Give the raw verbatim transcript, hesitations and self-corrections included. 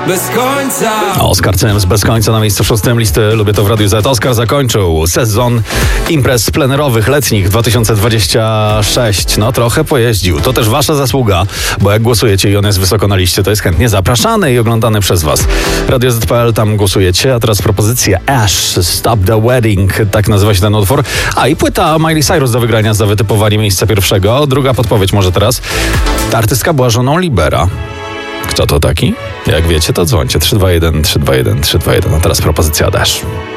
bez końca. Oskar Cyms bez końca na miejscu szóstym listy Lubię to w Radiu Z. Oskar zakończył sezon imprez plenerowych letnich dwa tysiące dwudziesty szósty. No trochę pojeździł. To też wasza zasługa, bo jak głosujecie i on jest wysoko na liście, to jest chętnie zapraszany i oglądany przez was. Radio Z kropka pe el, tam głosujecie. A teraz propozycja Ash, Stop the Wedding. Tak nazywa się ten utwór. A i płyta Miley Cyrus do wygrania za wytypowanie miejsca pierwszego. Druga podpowiedź może teraz. Ta artystka była żoną Libera. Kto to taki? Jak wiecie, to dzwońcie. trzy dwa jeden, trzy dwa jeden, trzy dwa jeden. A teraz propozycja Dash.